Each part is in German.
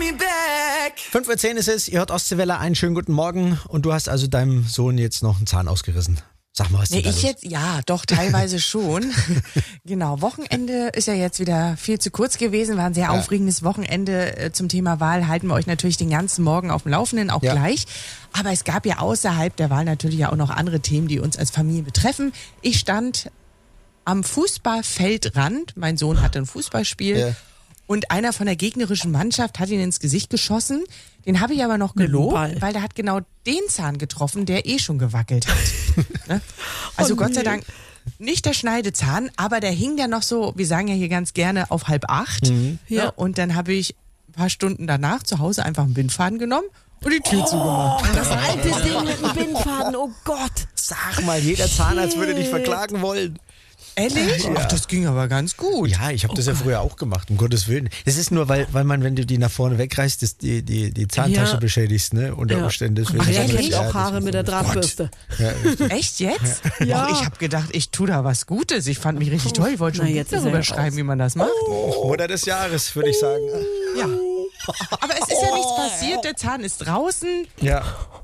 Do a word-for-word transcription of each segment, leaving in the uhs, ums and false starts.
fünf Uhr zehn ist es, ihr hört Ostseewelle, einen schönen guten Morgen und du hast also deinem Sohn jetzt noch einen Zahn ausgerissen. Sag mal, was Nee, denn da ich los? jetzt, ja, doch, teilweise schon. Genau, Wochenende ist ja jetzt wieder viel zu kurz gewesen, war ein sehr Ja. aufregendes Wochenende äh, zum Thema Wahl, halten wir euch natürlich den ganzen Morgen auf dem Laufenden, auch Ja. gleich. Aber es gab ja außerhalb der Wahl natürlich ja auch noch andere Themen, die uns als Familie betreffen. Ich stand am Fußballfeldrand, mein Sohn hatte ein Fußballspiel. Ja. Und einer von der gegnerischen Mannschaft hat ihn ins Gesicht geschossen. Den habe ich aber noch Mit dem gelobt, Ball. weil der hat genau den Zahn getroffen, der eh schon gewackelt hat. Ne? Also Oh Gott sei nee. Dank nicht der Schneidezahn, aber der hing ja noch so, wir sagen ja hier ganz gerne, auf halb acht. Ne? Ja. Und dann habe ich ein paar Stunden danach zu Hause einfach einen Bindfaden genommen und die Tür zugemacht. Das alte Ding mit dem Bindfaden, oh Gott. Sag mal, jeder Zahnarzt würde dich verklagen wollen. Ehrlich? Ach, das ging aber ganz gut. Ja, ich habe das ja früher auch gemacht, um Gottes Willen. Es ist nur, weil, weil man, wenn du die nach vorne wegreißt, das, die, die, die Zahntasche Ja. beschädigst, ne? Unter Ja. Umständen. Deswegen Ach, ist er das- kennt ja, auch das Haare ist- mit der Drahtbürste. Ja, richtig. Echt jetzt? Ja. Och, ich habe gedacht, ich tue da was Gutes. Ich fand mich richtig toll. Ich wollte schon Na, jetzt jetzt ist er darüber ja schreiben, raus. wie man das macht. Mutter des Jahres, würde ich sagen. Ja. Aber es ist ja nichts passiert. Der Zahn ist draußen Ja.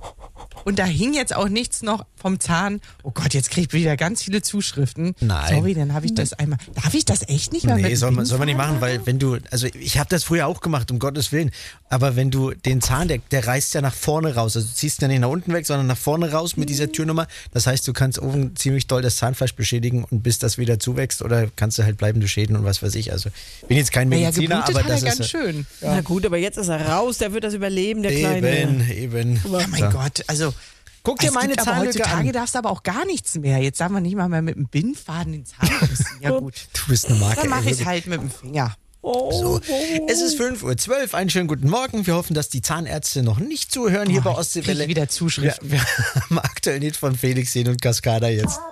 und da hing jetzt auch nichts noch vom Zahn. Oh Gott, jetzt kriege ich wieder ganz viele Zuschriften. Nein. Sorry, dann habe ich das einmal. Darf ich das echt nicht mehr Nee, mit soll man, dem soll man nicht Bindfaden? machen, weil wenn du, also ich habe das früher auch gemacht, um Gottes Willen, aber wenn du den Zahn, der, der reißt ja nach vorne raus, also du ziehst ihn ja nicht nach unten weg, sondern nach vorne raus mit dieser Türnummer, das heißt, du kannst oben ziemlich doll das Zahnfleisch beschädigen und bis das wieder zuwächst oder kannst du halt bleibende Schäden und was weiß ich, also bin jetzt kein Naja, Mediziner, geblutet aber hat er das ganz ist schön. Na gut, aber jetzt ist er raus, der wird das überleben, der Kleine. eben, eben. Ja, mein So. Gott, also. Guck dir es meine gibt aber Zahnlücke heutzutage an. darfst du aber auch gar nichts mehr. Jetzt sagen wir nicht mal mehr mit dem Bindfaden den Zahn pusten. Ja gut. Du bist eine Marke. Dann mache ey, ich es halt mit dem Finger. Oh, So, es ist fünf Uhr zwölf, einen schönen guten Morgen. Wir hoffen, dass die Zahnärzte noch nicht zuhören hier Oh, bei jetzt Ostseewelle. krieg ich wieder Zuschriften. Wir, wir haben aktuell nicht von Felix Sehn und Cascada jetzt.